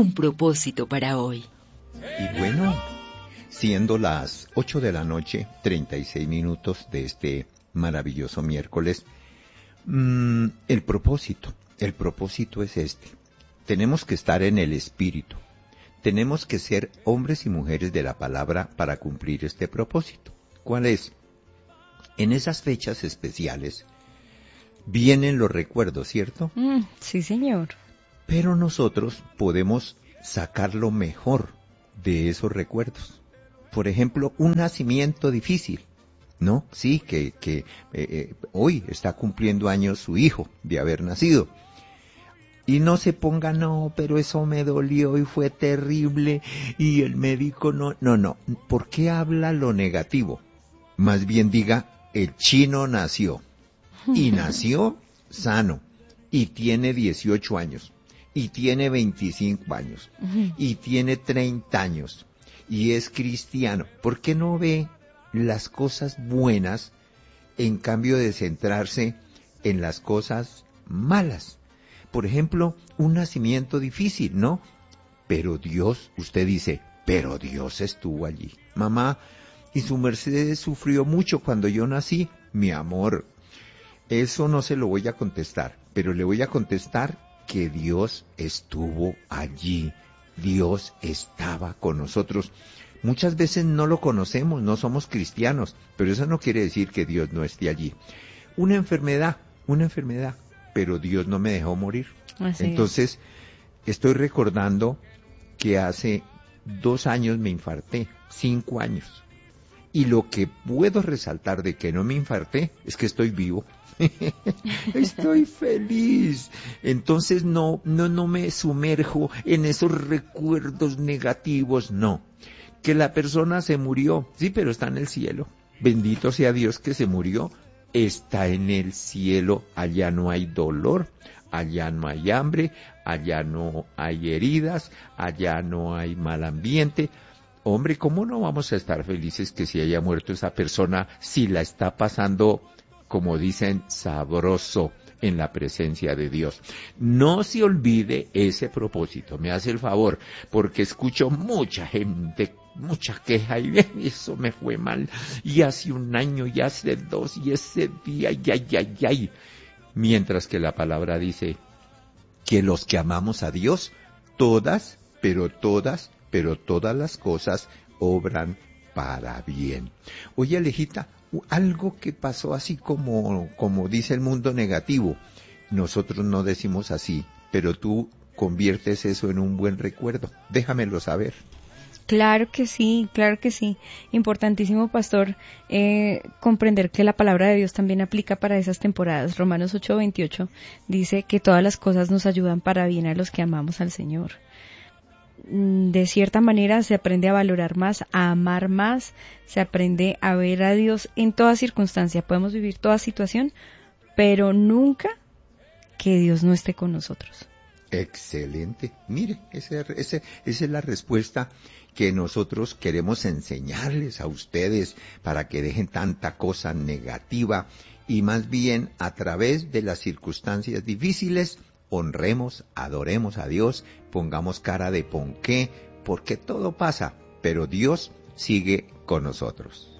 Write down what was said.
un propósito para hoy. Y bueno, siendo las 8 de la noche, 36 minutos de este maravilloso miércoles, el propósito es este. Tenemos que estar en el espíritu. Tenemos que ser hombres y mujeres de la palabra para cumplir este propósito. ¿Cuál es? En esas fechas especiales vienen los recuerdos, ¿cierto? Sí, señor. Pero nosotros podemos sacar lo mejor de esos recuerdos. Por ejemplo, un nacimiento difícil, ¿no? Sí, que hoy está cumpliendo años su hijo de haber nacido. Y no se ponga, no, pero eso me dolió y fue terrible y el médico no. No. ¿Por qué habla lo negativo? Más bien diga, el chino nació. Y nació sano. Y tiene 18 años. Y tiene 25 años. Y tiene 30 años. Y es cristiano. ¿Por qué no ve las cosas buenas en cambio de centrarse en las cosas malas? Por ejemplo, un nacimiento difícil, ¿no? Pero Dios, usted dice, pero Dios estuvo allí. Mamá, y su merced sufrió mucho cuando yo nací. Mi amor, eso no se lo voy a contestar, pero le voy a contestar que Dios estuvo allí. Dios estaba con nosotros. Muchas veces no lo conocemos, no somos cristianos, pero eso no quiere decir que Dios no esté allí. Una enfermedad, pero Dios no me dejó morir. Así Entonces, estoy recordando que hace 2 años me infarté, 5 años. Y lo que puedo resaltar de que no me infarté es que estoy vivo. Estoy feliz. Entonces no me sumerjo en esos recuerdos negativos, no. Que la persona se murió, sí, pero está en el cielo. Bendito sea Dios que se murió. Está en el cielo, allá no hay dolor, allá no hay hambre, allá no hay heridas, allá no hay mal ambiente. Hombre, ¿cómo no vamos a estar felices que se haya muerto esa persona si la está pasando, como dicen, sabroso en la presencia de Dios? No se olvide ese propósito, me hace el favor, porque escucho mucha gente, mucha queja, y eso me fue mal, y hace 1 año, y hace 2, y ese día, ay. Mientras que la palabra dice que los que amamos a Dios, todas las cosas obran para bien. Oye, Alejita, algo que pasó así como dice el mundo negativo, nosotros no decimos así, pero tú conviertes eso en un buen recuerdo. Déjamelo saber. Claro que sí. Importantísimo, pastor, comprender que la palabra de Dios también aplica para esas temporadas. Romanos 8:28 dice que todas las cosas nos ayudan para bien a los que amamos al Señor. De cierta manera se aprende a valorar más, a amar más, se aprende a ver a Dios en toda circunstancia. Podemos vivir toda situación, pero nunca que Dios no esté con nosotros. Excelente. Mire, esa es la respuesta que nosotros queremos enseñarles a ustedes para que dejen tanta cosa negativa y más bien a través de las circunstancias difíciles honremos, adoremos a Dios, pongamos cara de ponqué, porque todo pasa, pero Dios sigue con nosotros.